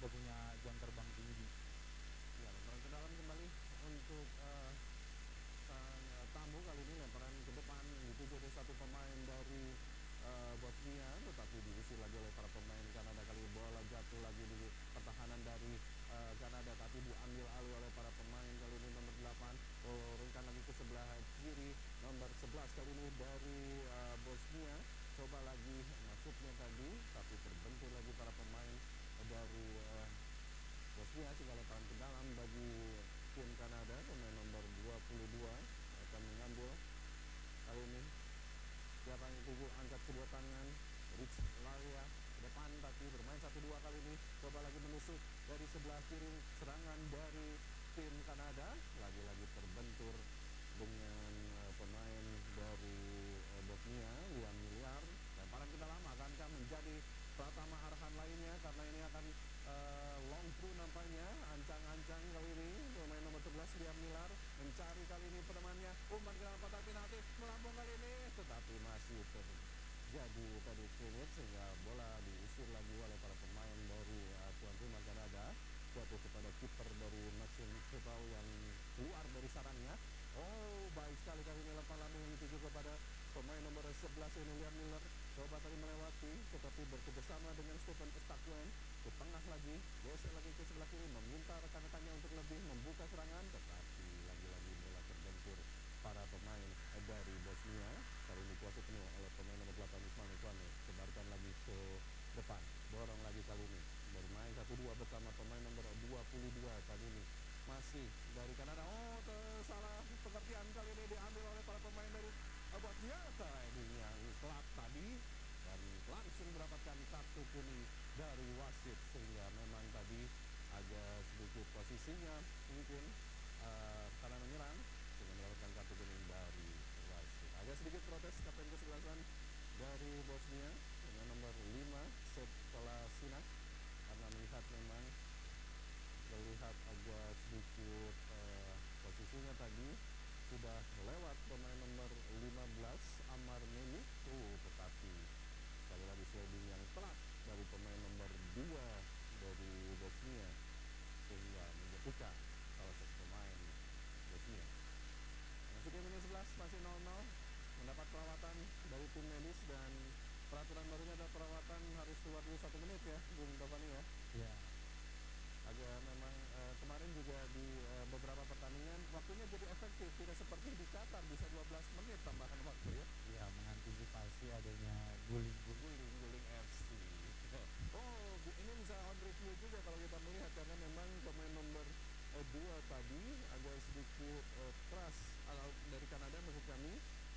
udah punya jam terbang tinggi. Ya, lemparan ke dalam kembali untuk sang tamu. Kali ini lemparan ke depan dituju oleh satu pemain dari Bosnia, tetapi diusir lagi oleh para pemain Kanada. Kali bola jatuh lagi di pertahanan dari Kanada, tapi diambil alih oleh para pemain. Kali ini nomor 8 turunkan lagi ke sebelah kiri, nomor 11 kali ini dari Bosnia. Coba lagi masuknya tadi, tapi terbentur lagi para pemain dari Bosnia, sehingga lemparan ke dalam bagi tim Kanada. Pemain nomor 22 akan mengambil kali ini. Siapa yang tuju angkat kedua tangan, Rich Laria ke depan, tapi bermain 1-2 kali ini. Coba lagi menusuk dari sebelah kiri, serangan dari tim Kanada. Lagi-lagi terbentur dengan pemain dari Bosnia, Liam Miliar. Lemparan ke dalam akankah menjadi Pratama Arhan lainnya, karena ini akan long through nampaknya. Ancang-ancang kali ini pemain nomor 11 Liam Miliar mencari kali ini temannya, umpan ke dalam kotak penalti, melambung kali ini, tetapi masih terjadi tadi scrimmage, sehingga bola diusir lagi oleh para pemain dari tuan rumah Kanada. Jatuh kepada kiper dari Maxim Kripal yang keluar dari sarangnya. Oh, baik sekali kali ini lemparan lambung yang dituju kepada pemain nomor 11 ini, Liam Miller. Coba tadi melewati, tetapi bekerjasama dengan Stephen Estakuen ke tengah lagi, geser lagi ke sebelah kiri, meminta rekan-rekannya untuk lebih membuka serangan, tetapi lagi-lagi bola terbentur para pemain dari Bosnia. Kali ini kuasai penuh oleh pemain nomor 8 Ismail Suame. Sebarkan lagi ke depan, dorong lagi kali ini, bermain 1-2 bersama pemain nomor 22 kali ini masih dari Kanada. Oh, salah pengertian kali ini diambil oleh para pemain dari Bosnia. Ini yang telat tadi dan langsung mendapatkan kartu kuning dari wasit, sehingga memang tadi agak sedikit posisinya mungkin karena menyerang, sehingga mendapatkan kartu kuning dari wasit. Agak sedikit protes kapten kesebelasan dari Bosnia dengan nomor 5 setelah Sinak, karena melihat memang terlihat agak sedikit posisinya tadi sudah melewat pemain nomor 15 Amar Meni, tetapi sekali lagi sliding yang telat dari pemain nomor 2 dari Bosnia, sehingga menjatuhkan salah satu pemain Bosnia. Masuk ke menit 11, masih 0-0, mendapat perawatan dari tim medis, dan peraturan barunya adalah perawatan harus keluar dulu 1 menit ya, Bung Tovani ya. Ya, Agak memang kemarin juga di beberapa pertandingan waktunya jadi efektif, tidak seperti di Qatar bisa 12 menit tambahan waktu ya. ya mengantisipasi adanya guling FC. Oh, ini bisa on review juga kalau kita melihat, karena memang pemain nomor 2 tadi agak sedikit keras dari Kanada, maksud kami,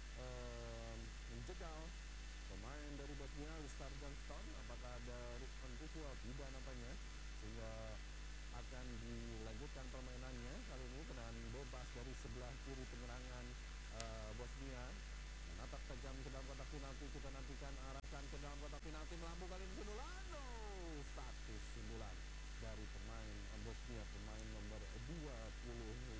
menjegal pemain dari Bosnia, Listar Johnston. Apakah ada review tidak nampaknya, sehingga akan dilanjutkan permainannya. Kali ini tendangan bebas dari sebelah kiri penyerangan Bosnia, menatap tajam ke dalam kotak penalti. Kita nantikan arahkan ke dalam kotak penalti, melambung kali ini Sunulano. Satu sundulan dari pemain Bosnia, pemain nomor 25